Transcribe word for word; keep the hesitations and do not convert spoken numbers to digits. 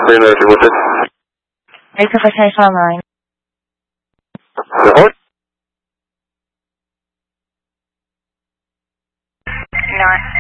Marina, what's it? Baker for Chase Online. Report? Not.